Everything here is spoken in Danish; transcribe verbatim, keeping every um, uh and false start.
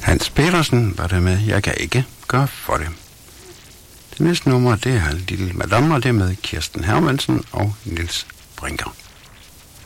Hans Petersen var det med Jeg kan ikke gøre for det. Det næste nummer, det er Lille Madame, og det er med Kirsten Hermansen og Niels Brinker.